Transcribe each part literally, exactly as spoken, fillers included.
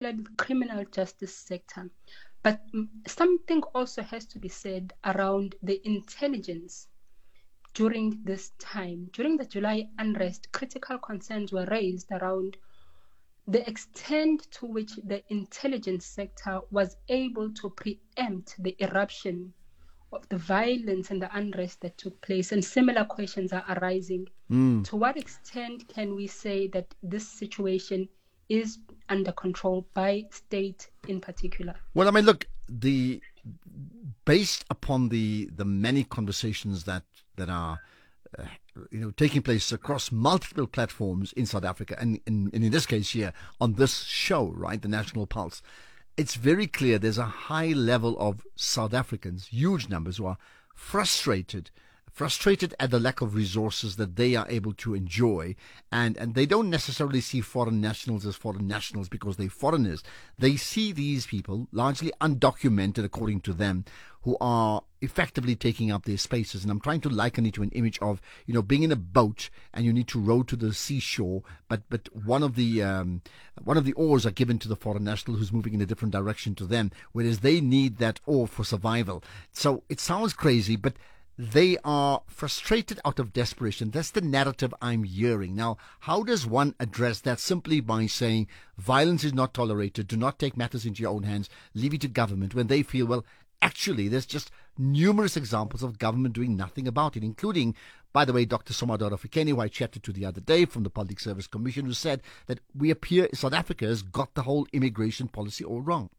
particularly the criminal justice sector. But mm, something also has to be said around the intelligence during this time. During the July unrest, critical concerns were raised around the extent to which the intelligence sector was able to preempt the eruption of the violence and the unrest that took place. And similar questions are arising. Mm. To what extent can we say that this situation is under control by state in particular? Well, I mean, look, the based upon the the many conversations that that are uh, you know taking place across multiple platforms in South Africa, and, and, and in this case here on this show, right, the National Pulse, it's very clear there's a high level of South Africans, huge numbers, who are frustrated. Frustrated at the lack of resources that they are able to enjoy, and, and they don't necessarily see foreign nationals as foreign nationals because they're foreigners. They see these people, largely undocumented according to them, who are effectively taking up their spaces. And I'm trying to liken it to an image of, you know, being in a boat and you need to row to the seashore, but but one of the um, one of the oars are given to the foreign national who's moving in a different direction to them, whereas they need that oar for survival. So it sounds crazy, but they are frustrated out of desperation. That's the narrative I'm hearing. Now, how does one address that? Simply by saying violence is not tolerated, do not take matters into your own hands, leave it to government, when they feel, well, actually, there's just numerous examples of government doing nothing about it, including, by the way, Doctor Somadora Fikeni, who I chatted to the other day from the Public Service Commission, who said that we appear South Africa has got the whole immigration policy all wrong.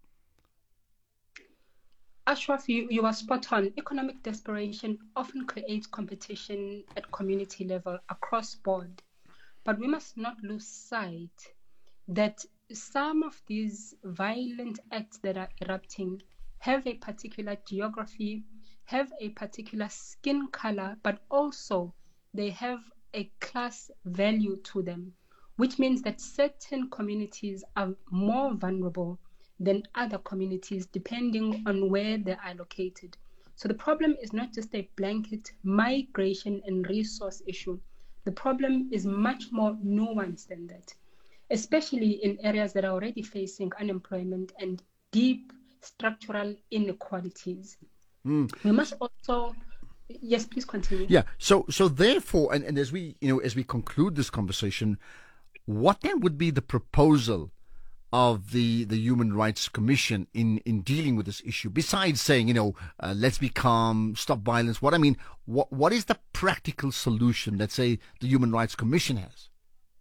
Ashraf, you, you are spot on. Economic desperation often creates competition at community level across board. But we must not lose sight that some of these violent acts that are erupting have a particular geography, have a particular skin color, but also they have a class value to them, which means that certain communities are more vulnerable than other communities, depending on where they are located. So the problem is not just a blanket migration and resource issue. The problem is much more nuanced than that, especially in areas that are already facing unemployment and deep structural inequalities. Mm. We must also, yes, please continue. Yeah. So, so therefore, and, and as we, you know, as we conclude this conversation, what then would be the proposal of the, the Human Rights Commission in, in dealing with this issue, besides saying, you know, uh, let's be calm, stop violence? What I mean, what what is the practical solution that, say, the Human Rights Commission has?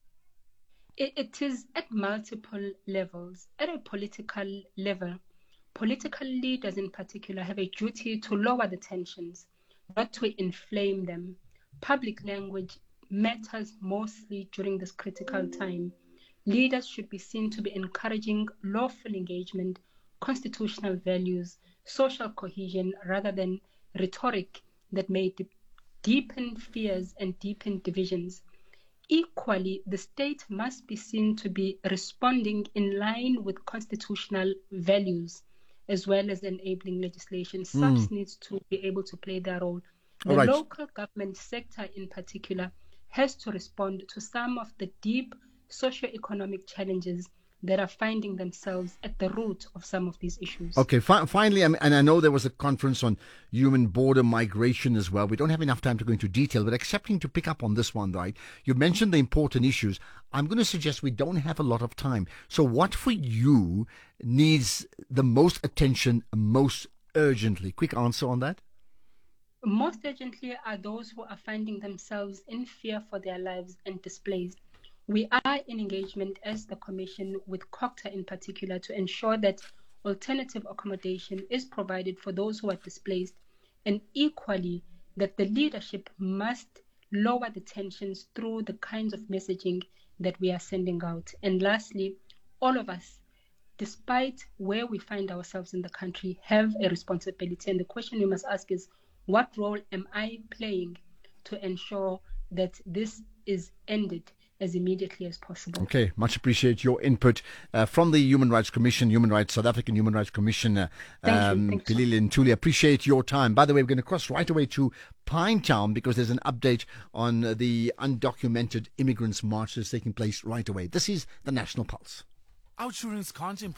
It, it is at multiple levels. At a political level, political leaders in particular have a duty to lower the tensions, not to inflame them. Public language matters mostly during this critical time. Leaders should be seen to be encouraging lawful engagement, constitutional values, social cohesion, rather than rhetoric that may de- deepen fears and deepen divisions. Equally, the state must be seen to be responding in line with constitutional values, as well as enabling legislation. Such Mm. needs to be able to play their role. The All right. local government sector in particular has to respond to some of the deep socio-economic challenges that are finding themselves at the root of some of these issues. Okay, fi- finally, I mean, and I know there was a conference on human border migration as well. We don't have enough time to go into detail, but accepting to pick up on this one, right? You mentioned the important issues. I'm going to suggest we don't have a lot of time. So what for you needs the most attention most urgently? Quick answer on that. Most urgently are those who are finding themselves in fear for their lives and displaced. We are in engagement as the Commission with COGTA in particular to ensure that alternative accommodation is provided for those who are displaced, and equally that the leadership must lower the tensions through the kinds of messaging that we are sending out. And lastly, all of us, despite where we find ourselves in the country, have a responsibility. And the question we must ask is, what role am I playing to ensure that this is ended as immediately as possible? Okay, much appreciate your input uh, from the Human Rights Commission, Human Rights South African Human Rights Commission. Uh, Thank um, you. Thank you. Pilile Ntuli, appreciate your time. By the way, we're going to cross right away to Pinetown because there's an update on uh, the undocumented immigrants march that's taking place right away. This is the National Pulse. OUTsurance can't